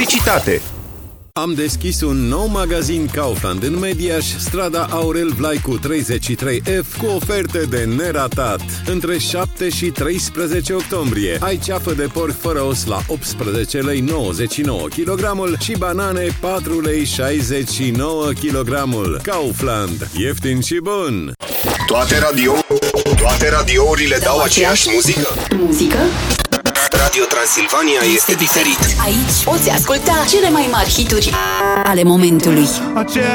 publicitate. Am deschis un nou magazin Kaufland în Mediaș, strada Aurel Vlaicu 33F, cu oferte de neratat. Între 7 și 13 octombrie ai ceafă de porc fără os la 18 lei 99 kg și banane 4 lei 69 kg. Kaufland, ieftin și bun! Toate radiourile dau aceeași muzică? Radio Transilvania este diferit. Aici poți asculta cele mai mari hituri ale momentului.